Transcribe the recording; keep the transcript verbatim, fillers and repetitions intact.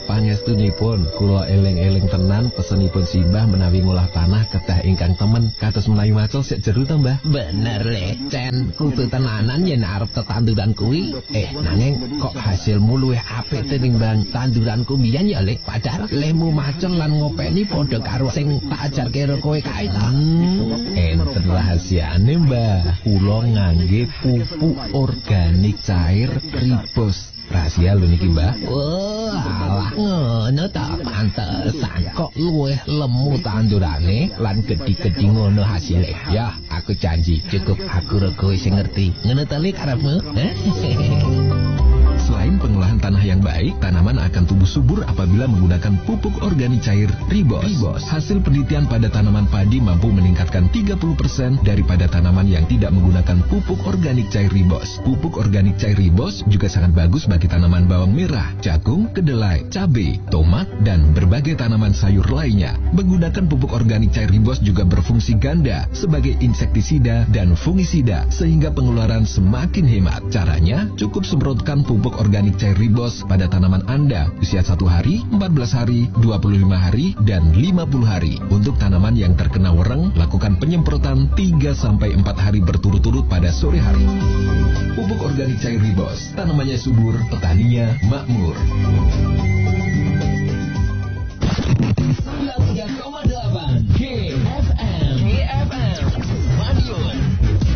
pangestunipun kula eling-eling tenan pesenipun simbah menawi ngolah tanah kedah ingkang temen kados menawi macul sik jero to Mbah. Bener le, Cen, kudu tenanan yen arep tetanduran kuwi. Eh, nanging kok hasilmu luwih apik tinimbang tanduranku mbiyen ya le. Padahal lemu macul lan ngopeni padha karo sing tak ajarke karo kowe kae ta. Hmm, enten rahasiane Mbah. Kula ngangge pupuk organik cair Ribos. Rahasia lho niki Mbah. Wah, alah ngono ta, pantesan kok luwih lemu tandurane lan gedhi-gedhi ngono hasile. Ya, aku janji cukup aku rego sing ngerti. Ngono ta Le karepmu? Selain pengolahan tanah yang baik, tanaman akan tumbuh subur apabila menggunakan pupuk organik cair Ribos. Ribos. Hasil penelitian pada tanaman padi mampu meningkatkan tiga puluh persen daripada tanaman yang tidak menggunakan pupuk organik cair Ribos. Pupuk organik cair Ribos juga sangat bagus bagi tanaman bawang merah, jagung, kedelai, cabai, tomat, dan berbagai tanaman sayur lainnya. Menggunakan pupuk organik cair Ribos juga berfungsi ganda sebagai insektisida dan fungisida sehingga pengeluaran semakin hemat. Caranya, cukup semprotkan pupuk organik cair Ribos pada tanaman Anda usia satu hari, empat belas hari, dua puluh lima hari, dan lima puluh hari. Untuk tanaman yang terkena wereng, lakukan penyemprotan tiga sampai empat hari berturut-turut pada sore hari. Pupuk organik cair Ribos, tanamannya subur, petaninya makmur.